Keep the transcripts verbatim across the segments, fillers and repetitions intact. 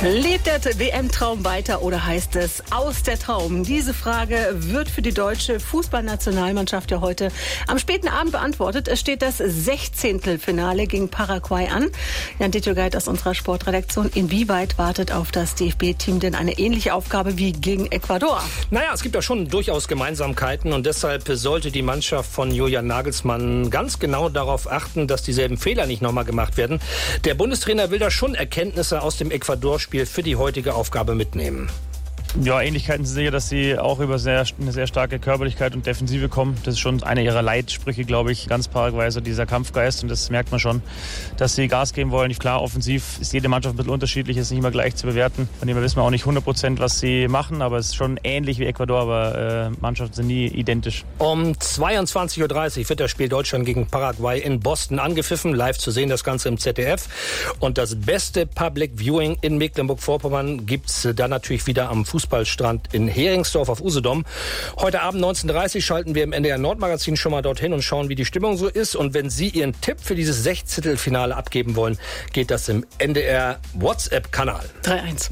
Lebt der W M-Traum weiter oder heißt es aus der Traum? Diese Frage wird für die deutsche Fußballnationalmannschaft ja heute am späten Abend beantwortet. Es steht das Sechzehntelfinale gegen Paraguay an. Jan Ditjogait aus unserer Sportredaktion. Inwieweit wartet auf das D F B-Team denn eine ähnliche Aufgabe wie gegen Ecuador? Naja, es gibt ja schon durchaus Gemeinsamkeiten und deshalb sollte die Mannschaft von Julian Nagelsmann ganz genau darauf achten, dass dieselben Fehler nicht nochmal gemacht werden. Der Bundestrainer will da schon Erkenntnisse aus dem Ecuador-Spiel für die heutige Aufgabe mitnehmen. Ja, Ähnlichkeiten sind sicher, dass sie auch über sehr, eine sehr starke Körperlichkeit und Defensive kommen. Das ist schon einer ihrer Leitsprüche, glaube ich, ganz Paraguay, so dieser Kampfgeist. Und das merkt man schon, dass sie Gas geben wollen. Klar, offensiv ist jede Mannschaft ein bisschen unterschiedlich, ist nicht immer gleich zu bewerten. Von dem her wissen wir auch nicht hundert Prozent, was sie machen, aber es ist schon ähnlich wie Ecuador, aber äh, Mannschaften sind nie identisch. Um zweiundzwanzig Uhr dreißig wird das Spiel Deutschland gegen Paraguay in Boston angepfiffen. Live zu sehen das Ganze im Z D F. Und das beste Public Viewing in Mecklenburg-Vorpommern gibt's dann natürlich wieder am Fußball. Fußballstrand in Heringsdorf auf Usedom. Heute Abend neunzehn Uhr dreißig schalten wir im N D R Nordmagazin schon mal dorthin und schauen, wie die Stimmung so ist. Und wenn Sie Ihren Tipp für dieses Sechzehntelfinale abgeben wollen, geht das im N D R WhatsApp-Kanal. drei eins.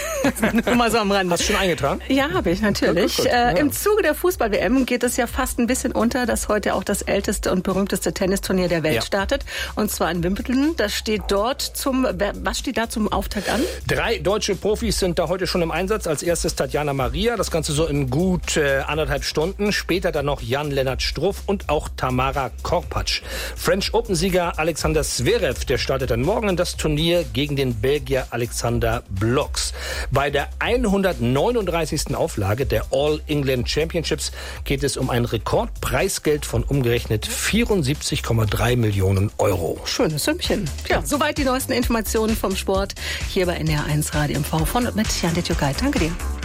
Nur mal so am Rande. Hast du schon eingetragen? Ja, habe ich natürlich. Gut, gut, gut. Äh, Ja. Im Zuge der Fußball-W M geht es ja fast ein bisschen unter, dass heute auch das älteste und berühmteste Tennisturnier der Welt Ja. startet. Und zwar in Wimbledon. Das steht dort zum, was steht da zum Auftakt an? Drei deutsche Profis sind da heute schon im Einsatz. Als erstes Tatjana Maria, das Ganze so in gut äh, anderthalb Stunden. Später dann noch Jan-Lennart Struff und auch Tamara Korpatsch. French Open-Sieger Alexander Zverev, der startet dann morgen in das Turnier gegen den Belgier Alexander Blocks. Bei der hundertneununddreißigsten Auflage der All England Championships geht es um ein Rekordpreisgeld von umgerechnet vierundsiebzig Komma drei Millionen Euro. Schönes Sümmchen. Ja, soweit die neuesten Informationen vom Sport hier bei N D R eins Radio M V von und mit Jan Ditjogait. Danke dir.